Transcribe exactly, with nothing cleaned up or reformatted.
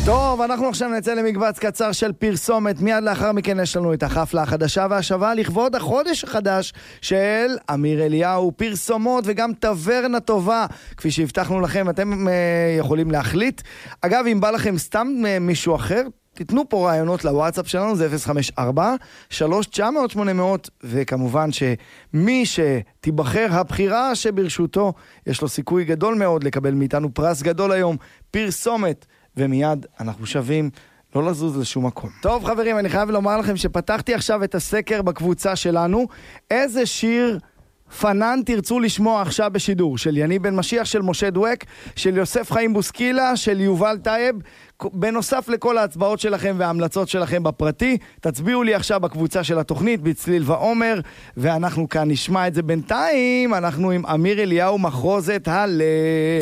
טוב, אנחנו עכשיו נצא למקבץ קצר של פרסומת, מיד לאחר מכן יש לנו את החפלה החדשה והשווה לכבוד החודש החדש של אמיר אליהו, פרסומות וגם טברנה טובה, כפי שהבטחנו לכם, אתם uh, יכולים להחליט. אגב, אם בא לכם סתם uh, מישהו אחר, תיתנו פה רעיונות לוואטסאפ שלנו, זה אפס חמש ארבע שלוש תשע אפס אפס שמונה אפס, וכמובן שמי שתיבחר הבחירה שברשותו, יש לו סיכוי גדול מאוד לקבל מאיתנו פרס גדול היום, פרסומת, ומיד אנחנו שווים לא לזוז לשום מקום. טוב חברים, אני חייב לומר לכם שפתחתי עכשיו את הסקר בקבוצה שלנו, איזה שיר פנן תרצו לשמוע עכשיו בשידור, של יני בן משיח, של משה דואק, של יוסף חיים בוסקילה, של יובל טייב, בנוסף לכל ההצבעות שלכם וההמלצות שלכם בפרטי, תצביעו לי עכשיו בקבוצה של התוכנית, בצליל ועומר, ואנחנו כאן נשמע את זה בינתיים, אנחנו עם אמיר אליהו מחרוזת הלב.